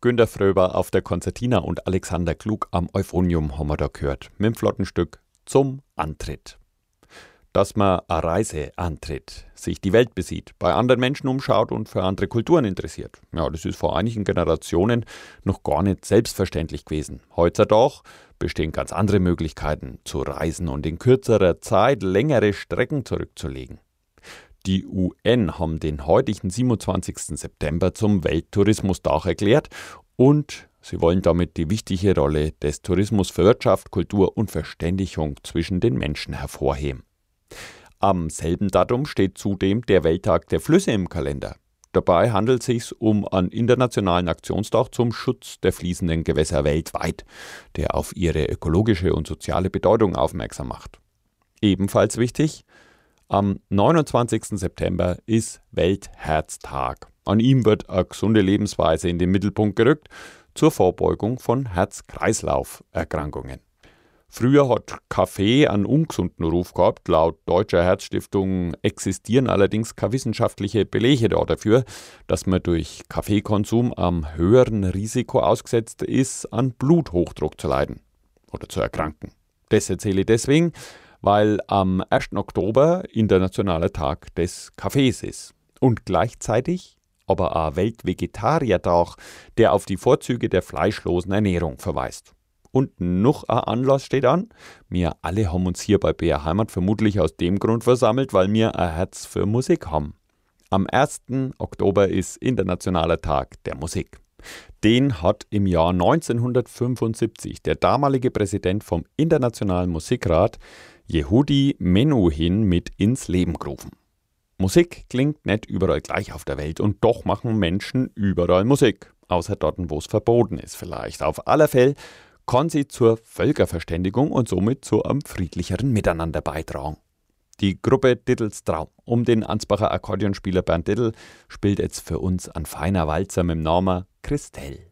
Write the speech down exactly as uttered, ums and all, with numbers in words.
Günter Fröber auf der Konzertina und Alexander Klug am Euphonium haben wir da gehört. Mit dem flotten Stück Zum Antritt. Dass man eine Reise antritt, sich die Welt besieht, bei anderen Menschen umschaut und für andere Kulturen interessiert. Ja, das ist vor einigen Generationen noch gar nicht selbstverständlich gewesen. Heutzutage bestehen ganz andere Möglichkeiten zu reisen und in kürzerer Zeit längere Strecken zurückzulegen. Die U N haben den heutigen siebenundzwanzigsten September zum Welttourismustag erklärt und sie wollen damit die wichtige Rolle des Tourismus für Wirtschaft, Kultur und Verständigung zwischen den Menschen hervorheben. Am selben Datum steht zudem der Welttag der Flüsse im Kalender. Dabei handelt es sich um einen internationalen Aktionstag zum Schutz der fließenden Gewässer weltweit, der auf ihre ökologische und soziale Bedeutung aufmerksam macht. Ebenfalls wichtig: Am neunundzwanzigsten September ist Weltherztag. An ihm wird eine gesunde Lebensweise in den Mittelpunkt gerückt, zur Vorbeugung von Herz-Kreislauf-Erkrankungen. Früher hat Kaffee einen ungesunden Ruf gehabt. Laut Deutscher Herzstiftung existieren allerdings keine wissenschaftlichen Belege dafür, dass man durch Kaffeekonsum am höheren Risiko ausgesetzt ist, an Bluthochdruck zu leiden oder zu erkranken. Das erzähle ich deswegen, weil am ersten Oktober internationaler Tag des Kaffees ist. Und gleichzeitig aber ein Weltvegetariertag, der auf die Vorzüge der fleischlosen Ernährung verweist. Und noch ein Anlass steht an. Wir alle haben uns hier bei B R Heimat vermutlich aus dem Grund versammelt, weil wir ein Herz für Musik haben. Am ersten Oktober ist Internationaler Tag der Musik. Den hat im Jahr neunzehnhundertfünfundsiebzig der damalige Präsident vom Internationalen Musikrat, Yehudi Menuhin, mit ins Leben gerufen. Musik klingt nicht überall gleich auf der Welt und doch machen Menschen überall Musik. Außer dort, wo es verboten ist vielleicht. Auf alle Fälle kann sie zur Völkerverständigung und somit zu einem friedlicheren Miteinander beitragen. Die Gruppe Dittels Traum um den Ansbacher Akkordeonspieler Bernd Dittel spielt jetzt für uns ein feiner Walzer mit dem Namen Christell.